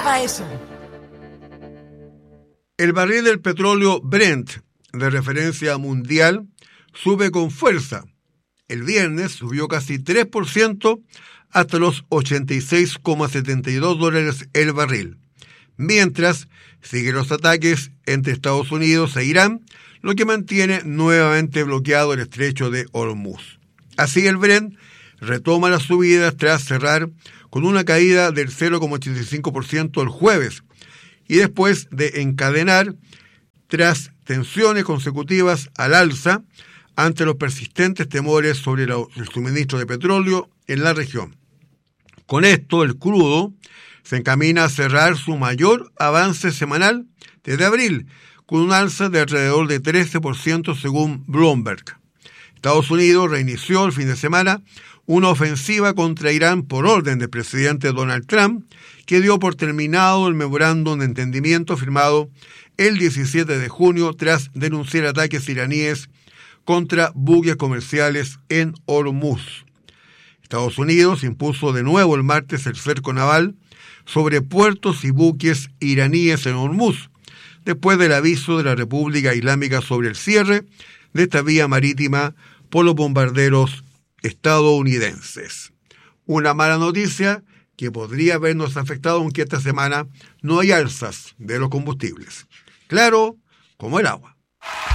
estaba eso? El barril del petróleo Brent, de referencia mundial, sube con fuerza. El viernes subió casi 3% hasta los $86,72 el barril, mientras siguen los ataques entre Estados Unidos e Irán, lo que mantiene nuevamente bloqueado el estrecho de Hormuz. Así el Brent retoma las subidas tras cerrar con una caída del 0,85% el jueves y después de encadenar tras tensiones consecutivas al alza ante los persistentes temores sobre el suministro de petróleo en la región. Con esto, el crudo se encamina a cerrar su mayor avance semanal desde abril, con un alza de alrededor de 13% según Bloomberg. Estados Unidos reinició el fin de semana una ofensiva contra Irán por orden del presidente Donald Trump, que dio por terminado el memorándum de entendimiento firmado el 17 de junio tras denunciar ataques iraníes contra buques comerciales en Hormuz. Estados Unidos impuso de nuevo el martes el cerco naval sobre puertos y buques iraníes en Hormuz, después del aviso de la República Islámica sobre el cierre de esta vía marítima por los bombarderos estadounidenses. Una mala noticia que podría habernos afectado, aunque esta semana no hay alzas de los combustibles. Claro como el agua.